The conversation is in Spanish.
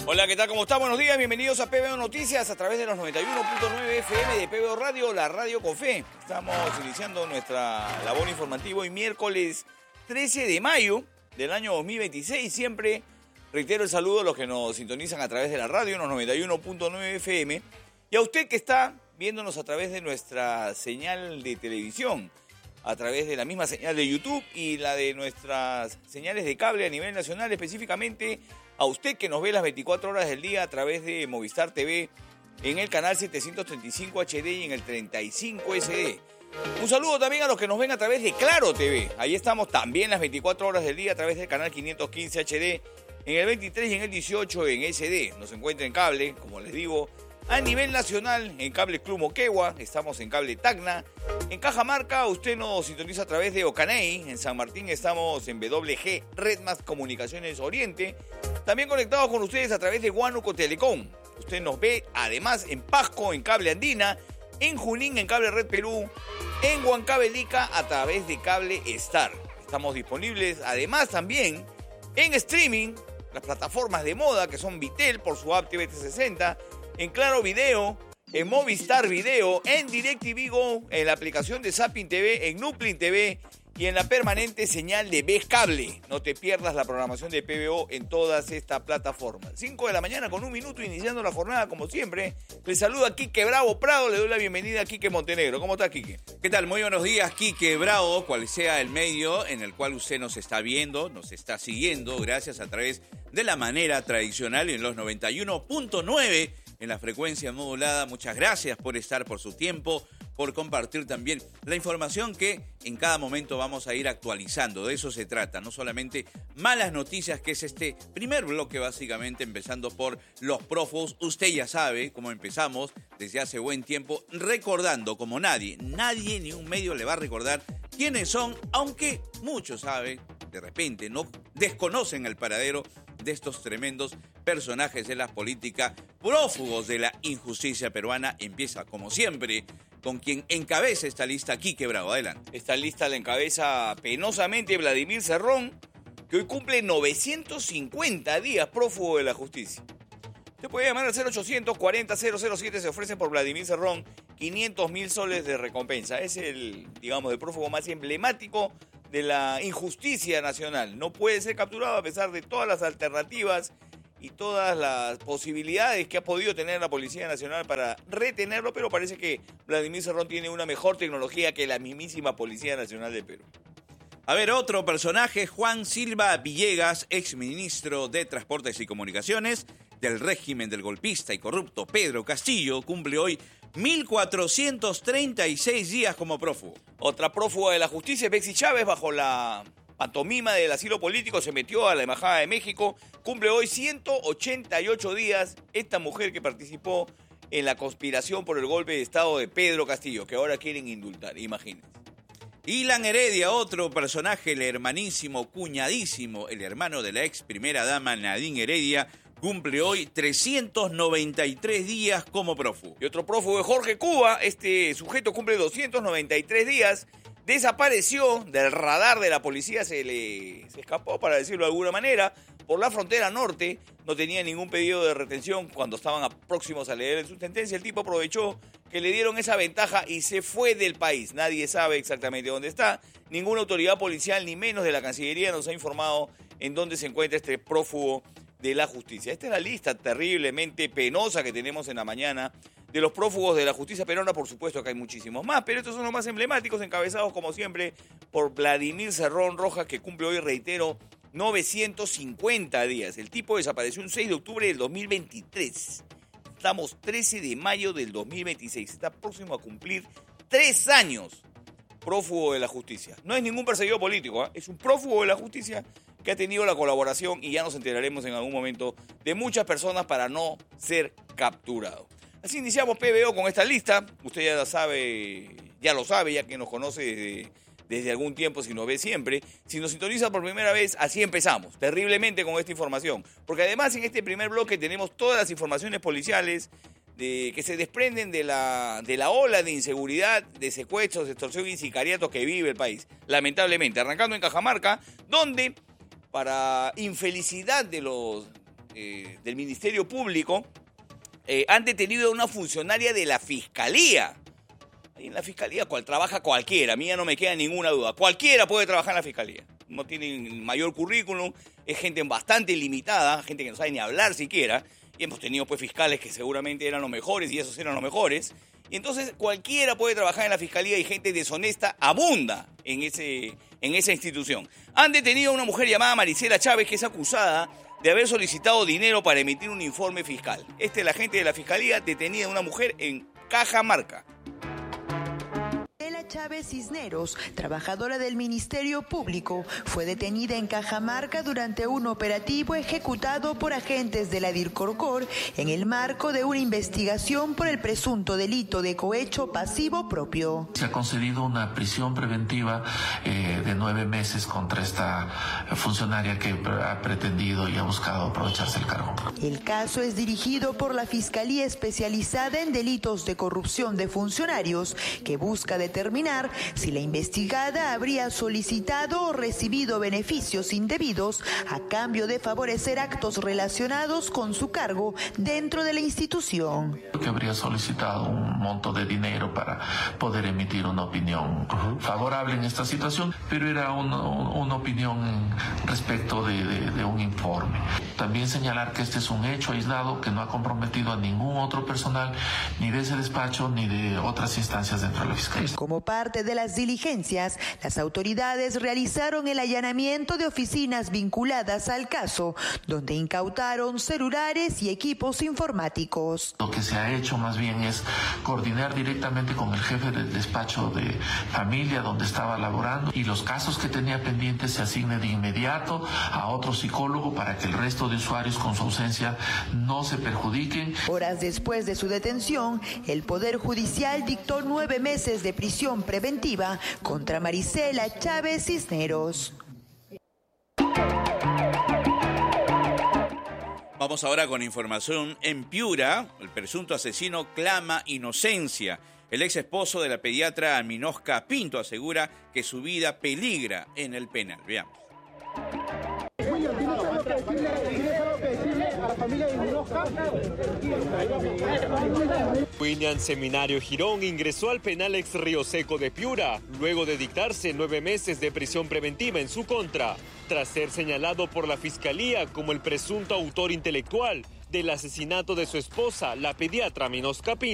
Hola, ¿qué tal? ¿Cómo está? Buenos días, bienvenidos a PBO Noticias a través de los 91.9 FM de PBO Radio, la radio con fe. Estamos iniciando nuestra labor informativa hoy miércoles 13 de mayo del año 2026. Siempre reitero el saludo a los que nos sintonizan a través de la radio, en los 91.9 FM, y a usted que está viéndonos a través de nuestra señal de televisión, a través de la misma señal de YouTube y la de nuestras señales de cable a nivel nacional, específicamente a usted que nos ve las 24 horas del día a través de Movistar TV en el canal 735 HD y en el 35 SD. Un saludo también a los que nos ven a través de Claro TV. Ahí estamos también las 24 horas del día a través del canal 515 HD, en el 23 y en el 18 en SD. Nos encuentra en cable, como les digo, a nivel nacional en Cable Club Moquegua, estamos en Cable Tacna. En Cajamarca usted nos sintoniza a través de Ocaney. En San Martín estamos en WG Red Más Comunicaciones Oriente. También conectados con ustedes a través de Huánuco Telecom. Usted nos ve además en Pasco en Cable Andina, en Junín en Cable Red Perú, en Huancavelica a través de Cable Star. Estamos disponibles además también en streaming, las plataformas de moda que son Vitel por su app TVT60, en Claro Video, en Movistar Video, en DirecTV Go, en la aplicación de Zapping TV, en Nuplin TV y en la permanente señal de Ves Cable. No te pierdas la programación de PBO en todas estas plataformas. 5 de la mañana con un minuto, iniciando la jornada como siempre. Les saluda Quique Bravo Prado, le doy la bienvenida a Quique Montenegro. ¿Cómo está, Quique? ¿Qué tal? Muy buenos días, Quique Bravo, cual sea el medio en el cual usted nos está viendo, nos está siguiendo, gracias a través de la manera tradicional en los 91.9 en la frecuencia modulada. Muchas gracias por estar, por su tiempo, por compartir también la información que en cada momento vamos a ir actualizando. De eso se trata, no solamente malas noticias, que es este primer bloque básicamente, empezando por los prófugos. Usted ya sabe cómo empezamos desde hace buen tiempo, recordando como nadie ni un medio le va a recordar quiénes son, aunque muchos saben, de repente no desconocen el paradero de estos tremendos personajes de la política, prófugos de la injusticia peruana. Empieza, como siempre, con quien encabeza esta lista, Quique Bravo. Adelante. Esta lista la encabeza penosamente Vladimir Cerrón, que hoy cumple 950 días prófugo de la justicia. Usted puede llamar al 0840-007, se ofrecen por Vladimir Cerrón 500.000 soles de recompensa. Es el prófugo más emblemático de la injusticia nacional. No puede ser capturado a pesar de todas las alternativas y todas las posibilidades que ha podido tener la Policía Nacional para retenerlo, pero parece que Vladimir Cerrón tiene una mejor tecnología que la mismísima Policía Nacional de Perú. A ver, otro personaje, Juan Silva Villegas, exministro de Transportes y Comunicaciones del régimen del golpista y corrupto Pedro Castillo, cumple hoy 1.436 días como prófugo. Otra prófuga de la justicia, Betsy Chávez, bajo la pantomima del asilo político, se metió a la Embajada de México. Cumple hoy 188 días esta mujer que participó en la conspiración por el golpe de Estado de Pedro Castillo, que ahora quieren indultar, imagínense. Ilan Heredia, otro personaje, el hermanísimo, cuñadísimo, el hermano de la ex primera dama Nadine Heredia, cumple hoy 393 días como prófugo. Y otro prófugo es Jorge Cuba. Este sujeto cumple 293 días. Desapareció del radar de la policía, se escapó, para decirlo de alguna manera, por la frontera norte. No tenía ningún pedido de retención cuando estaban próximos a leer su sentencia. El tipo aprovechó que le dieron esa ventaja y se fue del país. Nadie sabe exactamente dónde está. Ninguna autoridad policial, ni menos de la Cancillería, nos ha informado en dónde se encuentra este prófugo de la justicia. Esta es la lista terriblemente penosa que tenemos en la mañana de los prófugos de la justicia peruana. Por supuesto que hay muchísimos más, pero estos son los más emblemáticos, encabezados como siempre por Vladimir Cerrón Rojas, que cumple hoy, reitero, 950 días. El tipo desapareció un 6 de octubre del 2023. Estamos 13 de mayo del 2026. Está próximo a cumplir 3 años prófugo de la justicia. No es ningún perseguido político, ¿eh? Es un prófugo de la justicia que ha tenido la colaboración, y ya nos enteraremos en algún momento, de muchas personas para no ser capturado. Así iniciamos PBO con esta lista. Usted ya lo sabe, ya que nos conoce desde algún tiempo, si nos ve siempre. Si nos sintoniza por primera vez, así empezamos, terriblemente, con esta información. Porque además en este primer bloque tenemos todas las informaciones policiales que se desprenden de la ola de inseguridad, de secuestros, de extorsión y sicariatos que vive el país. Lamentablemente, arrancando en Cajamarca, donde, para infelicidad de los del Ministerio Público han detenido a una funcionaria de la Fiscalía. En la Fiscalía trabaja cualquiera, a mí ya no me queda ninguna duda. Cualquiera puede trabajar en la Fiscalía. No tienen mayor currículum, es gente bastante limitada, gente que no sabe ni hablar siquiera. Y hemos tenido pues fiscales que seguramente eran los mejores y esos eran los mejores. Y entonces cualquiera puede trabajar en la Fiscalía y gente deshonesta abunda en esa institución. Han detenido a una mujer llamada Marisela Chávez, que es acusada de haber solicitado dinero para emitir un informe fiscal. Esta es la gente de la Fiscalía, detenida una mujer en Cajamarca. Chávez Cisneros, trabajadora del Ministerio Público, fue detenida en Cajamarca durante un operativo ejecutado por agentes de la DIRCORCOR en el marco de una investigación por el presunto delito de cohecho pasivo propio. Se ha concedido una prisión preventiva de 9 meses contra esta funcionaria que ha pretendido y ha buscado aprovecharse el cargo. El caso es dirigido por la Fiscalía Especializada en Delitos de Corrupción de Funcionarios, que busca determinar si la investigada habría solicitado o recibido beneficios indebidos a cambio de favorecer actos relacionados con su cargo dentro de la institución. Que habría solicitado un monto de dinero para poder emitir una opinión favorable en esta situación, pero era una opinión respecto de un informe. También señalar que este es un hecho aislado que no ha comprometido a ningún otro personal, ni de ese despacho, ni de otras instancias dentro de la Fiscalía. Como parte de las diligencias, las autoridades realizaron el allanamiento de oficinas vinculadas al caso, donde incautaron celulares y equipos informáticos. Lo que se ha hecho más bien es coordinar directamente con el jefe del despacho de familia donde estaba laborando, y los casos que tenía pendientes se asignen de inmediato a otro psicólogo para que el resto de usuarios con su ausencia no se perjudiquen. Horas después de su detención, el Poder Judicial dictó 9 meses de prisión preventiva contra Marisela Chávez Cisneros. Vamos ahora con información en Piura. El presunto asesino clama inocencia. El ex esposo de la pediatra Minosca Pinto asegura que su vida peligra en el penal. Veamos. William Seminario Girón ingresó al penal ex Río Seco de Piura, luego de dictarse 9 meses de prisión preventiva en su contra, tras ser señalado por la Fiscalía como el presunto autor intelectual del asesinato de su esposa, la pediatra Minosca Pinto.